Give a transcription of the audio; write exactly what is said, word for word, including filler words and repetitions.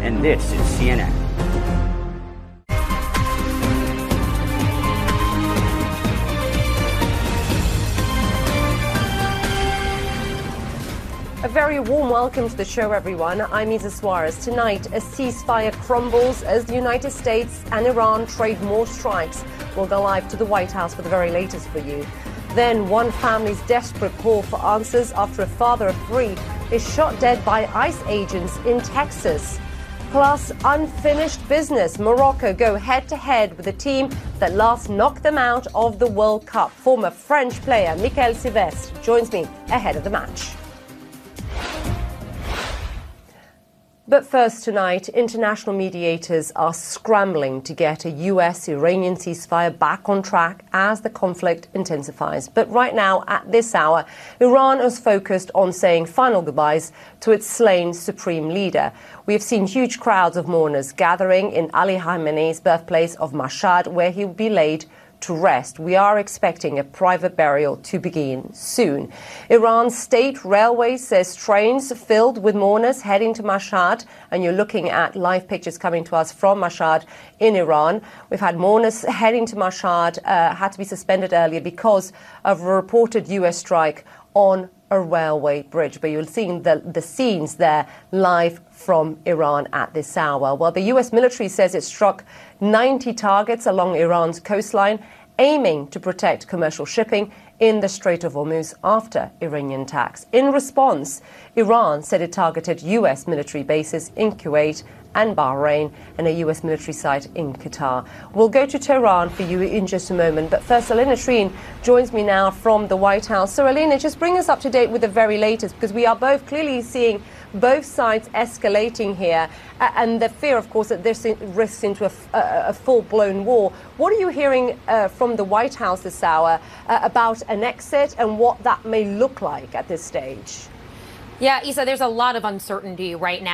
and this is C N N. A very warm welcome to the show, everyone. I'm Isa Suarez. Tonight, a ceasefire crumbles as the United States and Iran trade more strikes. We'll go live to the White House for the very latest for you. Then, one family's desperate call for answers after a father of three is shot dead by ICE agents in Texas. Plus, unfinished business. Morocco go head-to-head with a team that last knocked them out of the World Cup. Former French player Mikael Silvestre joins me ahead of the match. But first tonight, international mediators are scrambling to get a U S-Iranian ceasefire back on track as the conflict intensifies. But right now, at this hour, Iran is focused on saying final goodbyes to its slain supreme leader. We have seen huge crowds of mourners gathering in Ali Khamenei's birthplace of Mashhad, where he will be laid to rest. We are expecting a private burial to begin soon. Iran's state railway says trains filled with mourners heading to Mashhad, and you're looking at live pictures coming to us from Mashhad in Iran. We've had mourners heading to Mashhad, uh, had to be suspended earlier because of a reported U S strike on a railway bridge. But you're seeing the, the scenes there live from Iran at this hour. Well, the U S military says it struck ninety targets along Iran's coastline, aiming to protect commercial shipping in the Strait of Hormuz after Iranian attacks. In response, Iran said it targeted U S military bases in Kuwait and Bahrain and a U S military site in Qatar. We'll go to Tehran for you in just a moment. But first, Elena Trine joins me now from the White House. So, Elena, just bring us up to date with the very latest, because we are both clearly seeing both sides escalating here, uh, and the fear, of course, that this risks into a, a, a full-blown war. What are you hearing uh, from the White House this hour uh, about an exit and what that may look like at this stage? Yeah, Isa, there's a lot of uncertainty right now.